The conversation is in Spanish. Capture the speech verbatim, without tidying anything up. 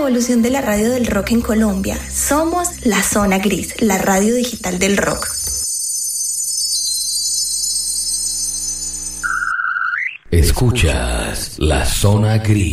evolución de la radio del rock en Colombia. Somos La Zona Gris, la radio digital del rock. Escuchas La Zona Gris.